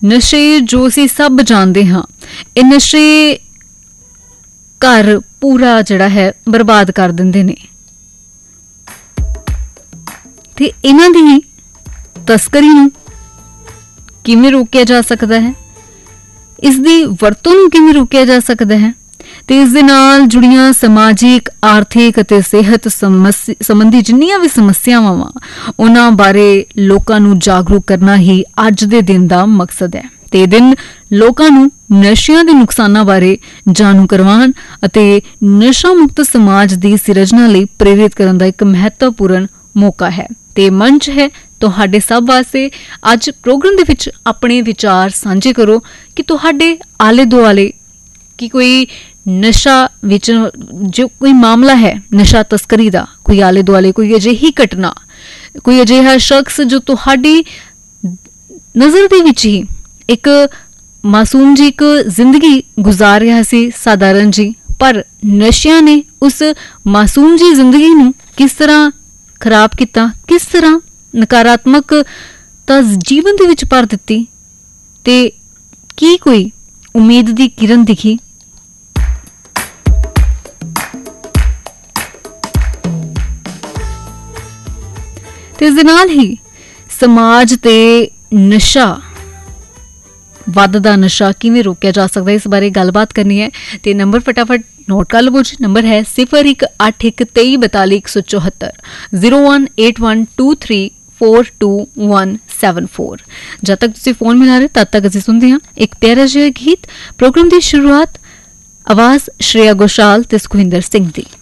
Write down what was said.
नशे जो असीं सब जानते हाँ, ये नशे घर पूरा जिहड़ा है बर्बाद कर दिंदे ने ते इन्हां दी तस्करी नूं किवें रोकिया जा सकदा है, इसदी वरतों नूं किवें रोकिया जा सकदा है ते इस दे नाल जुड़ियां समाजिक आर्थिक अते सेहत संबंधी जिन्नियां भी समस्यावां वां उन्हां बारे लोकां नूं जागरूक करना ही अज दे दिन दा मकसद है ते दिन लोकां नूं नशियां दे नुकसानां बारे जाणू करवाउण अते नशा मुक्त समाज दी सिरजना लई प्रेरित करन दा इक महत्वपूर्ण मौका है ते मंच है तुहाडे सब वास्ते। अज प्रोग्राम दे विच अपने विचार सांझे करो कि तुहाडे आले दुआले कि कोई नशा विच जो कोई मामला है नशा तस्करी दा, कोई आले दुआले कोई अजिही घटना, कोई अजिहा शख्स जो तुहाडी नज़र दे विच ही एक मासूम जी एक जिंदगी गुजार रहा सी साधारण जी, पर नशियां ने उस मासूम जी जिंदगी नूं किस तरह खराब किया, किस तरह नकारात्मकता जीवन दे विच भर दित्ती ते की कोई उम्मीद दी किरण दिखी। ते इस दे नाल ही समाज ते नशा वधदा नशा किवें रोकिया जा सकदा है, इस बारे गलबात करनी है ते नंबर फटाफट नोट कर लो जी। नंबर है 0181234174 018123424174। जब तक तुसीं फोन मिला रहे तब तक असीं सुनते हैं एक प्यारा जिहा गीत। प्रोग्राम की शुरुआत आवाज श्रेया घोषाल ते सुखविंदर सिंह दी।